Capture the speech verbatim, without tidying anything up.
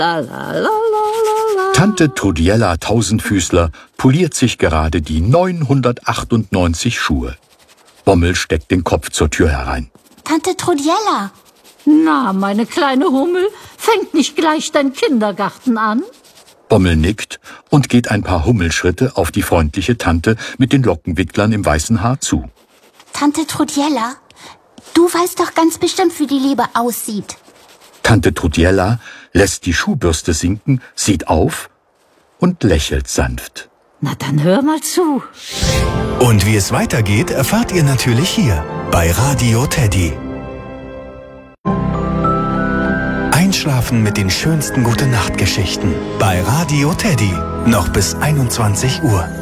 La, la, la, la, la. Tante Trudiella Tausendfüßler poliert sich gerade die neunhundertachtundneunzig Schuhe. Bommel steckt den Kopf zur Tür herein. Tante Trudiella. Na, meine kleine Hummel, fängt nicht gleich dein Kindergarten an? Bommel nickt und geht ein paar Hummelschritte auf die freundliche Tante mit den Lockenwicklern im weißen Haar zu. Tante Trudiella, du weißt doch ganz bestimmt, wie die Liebe aussieht. Tante Trudiella lässt die Schuhbürste sinken, sieht auf und lächelt sanft. Na dann hör mal zu. Und wie es weitergeht, erfahrt ihr natürlich hier bei Radio Teddy. Einschlafen mit den schönsten Gute-Nacht-Geschichten bei Radio Teddy. Noch bis einundzwanzig Uhr.